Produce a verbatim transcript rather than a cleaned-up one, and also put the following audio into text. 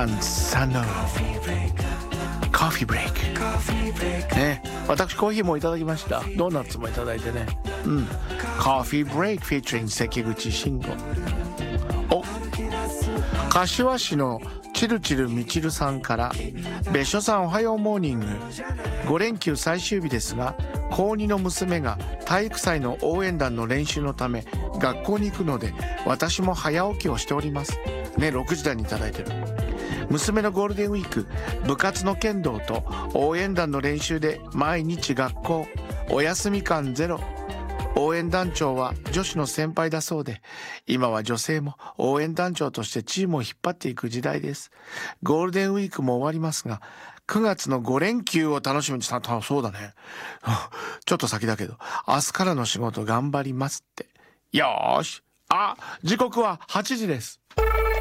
タンさんのコーヒーブレイクね、私コーヒーもいただきました。ドーナツもいただいてね、うんコーヒーブレイクフィーチャリング関口慎吾。お柏市のチルチルみちるさんから、別所さんおはようモーニング。ご連休最終日ですが、高にの娘が体育祭の応援団の練習のため学校に行くので、私も早起きをしておりますね。ろくじ台にいただいてる。娘のゴールデンウィーク、部活の剣道と応援団の練習で毎日学校、お休み感ゼロ。応援団長は女子の先輩だそうで、今は女性も応援団長としてチームを引っ張っていく時代です。ゴールデンウィークも終わりますが、くがつのご連休を楽しみにした。そうだねちょっと先だけど、明日からの仕事頑張りますって。よーし、あ、時刻ははちじです。